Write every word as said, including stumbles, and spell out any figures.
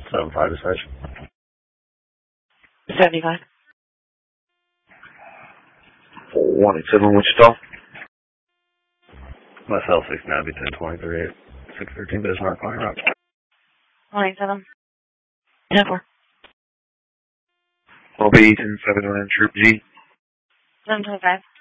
seven five to station. seventy-five. one eight seven, Wichita. My cell six now be ten twenty-three, six thirteen Bismarck, Pine Rock. one eight seven. ten four. Will be ten seven one, Troop G. seven twenty-five.